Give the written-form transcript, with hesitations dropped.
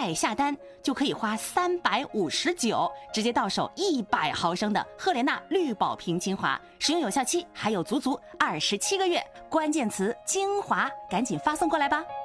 再下单就可以花359，直接到手100毫升的赫莲娜绿宝瓶精华，使用有效期还有足足27个月。关键词精华，赶紧发送过来吧。